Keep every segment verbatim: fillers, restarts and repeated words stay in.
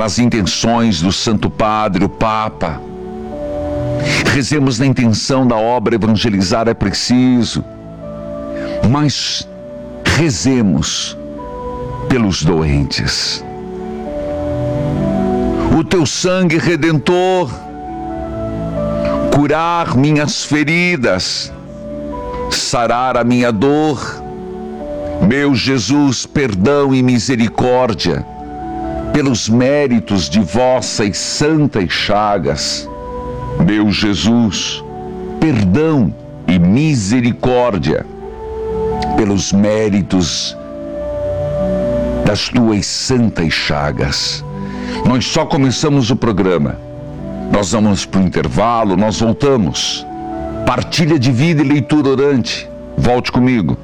nas intenções do Santo Padre, o Papa. Rezemos na intenção da obra Evangelizar é Preciso, mas rezemos pelos doentes. O teu sangue redentor curar minhas feridas, sarar a minha dor. Meu Jesus, perdão e misericórdia, pelos méritos de vossas santas chagas. Meu Jesus, perdão e misericórdia, pelos méritos das tuas santas chagas. Nós só começamos o programa. Nós vamos para o intervalo, nós voltamos. Partilha de vida e leitura orante. Volte comigo.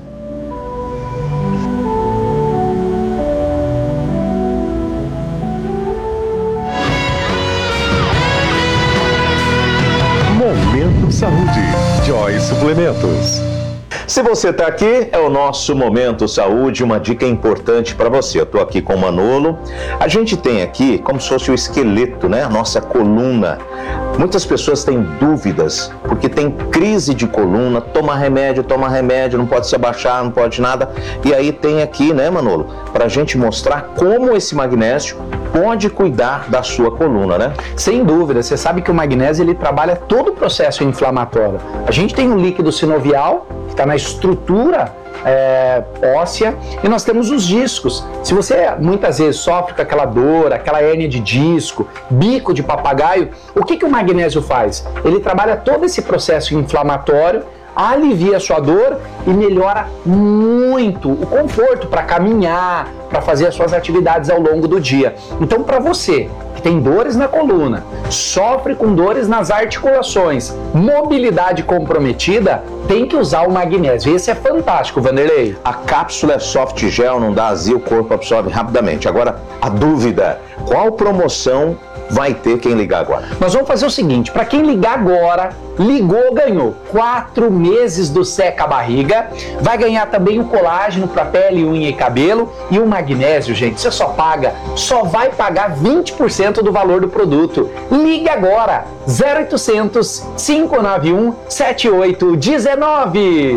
Momento Saúde. Joy Suplementos. Se você está aqui, é o nosso Momento Saúde, uma dica importante para você. Eu estou aqui com o Manolo. A gente tem aqui como se fosse o esqueleto, né? A nossa coluna. Muitas pessoas têm dúvidas, porque tem crise de coluna, toma remédio, toma remédio, não pode se abaixar, não pode nada. E aí tem aqui, né, Manolo, para a gente mostrar como esse magnésio pode cuidar da sua coluna, né? Sem dúvida, você sabe que o magnésio ele trabalha todo o processo inflamatório. A gente tem um líquido sinovial, que está na estrutura é, óssea, e nós temos os discos. Se você muitas vezes sofre com aquela dor, aquela hérnia de disco, bico de papagaio, o que, que o magnésio faz? Ele trabalha todo esse processo inflamatório, alivia a sua dor e melhora muito o conforto para caminhar, para fazer as suas atividades ao longo do dia. Então, para você que tem dores na coluna, sofre com dores nas articulações, mobilidade comprometida, tem que usar o magnésio. Esse é fantástico, Vanderlei. A cápsula é soft gel, não dá azia, o corpo absorve rapidamente. Agora, a dúvida, qual promoção vai ter quem ligar agora? Nós vamos fazer o seguinte, para quem ligar agora, ligou, ganhou quatro meses do Seca Barriga, vai ganhar também o colágeno para pele, unha e cabelo, e o magnésio, gente, você só paga, só vai pagar vinte por cento do valor do produto. Ligue agora, zero oitocentos, cinco nove um, sete oito um nove.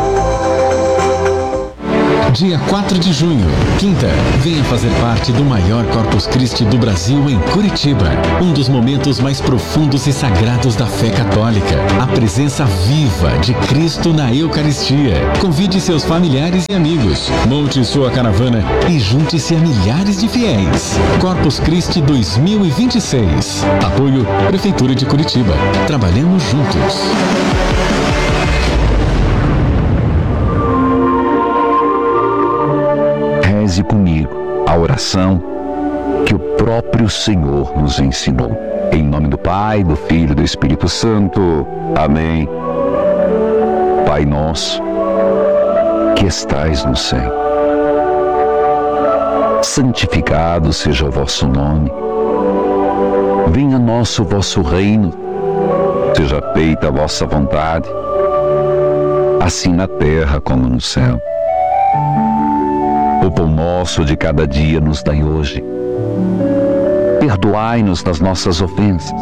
Dia quatro de junho, quinta, venha fazer parte do maior Corpus Christi do Brasil em Curitiba. Um dos momentos mais profundos e sagrados da fé católica. A presença viva de Cristo na Eucaristia. Convide seus familiares e amigos. Monte sua caravana e junte-se a milhares de fiéis. Corpus Christi dois mil e vinte e seis. Apoio Prefeitura de Curitiba. Trabalhamos juntos. Reze comigo a oração que o próprio Senhor nos ensinou. Em nome do Pai, do Filho e do Espírito Santo. Amém. Pai nosso, que estais no céu, santificado seja o vosso nome. Venha a nós o vosso reino. Seja feita a vossa vontade, assim na terra como no céu. O pão nosso de cada dia nos dai hoje. Perdoai-nos das nossas ofensas,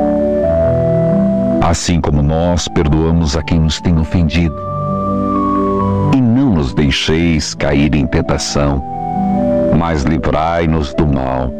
assim como nós perdoamos a quem nos tem ofendido. E não nos deixeis cair em tentação, mas livrai-nos do mal.